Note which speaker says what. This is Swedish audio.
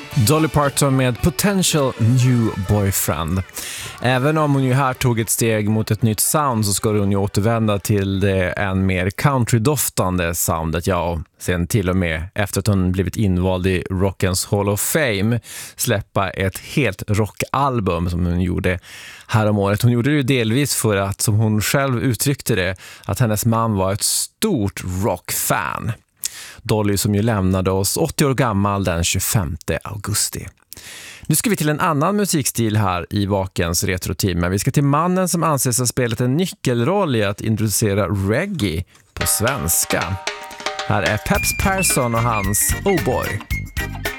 Speaker 1: Dolly Parton med Potential New Boyfriend. Även om hon ju här tog ett steg mot ett nytt sound så ska hon ju återvända till det än mer countrydoftande soundet. Ja, och sen till och med efter att hon blivit invald i Rockens Hall of Fame släppa ett helt rockalbum som hon gjorde här om året. Hon gjorde det ju delvis för att, som hon själv uttryckte det, att hennes man var ett stort rockfan. Dolly som ju lämnade oss 80 år gammal den 25 augusti. Nu ska vi till en annan musikstil här i Vakens retrotimme. Vi ska till mannen som anses ha spelat en nyckelroll i att introducera reggae på svenska. Här är Peps Persson och hans Oh Boy.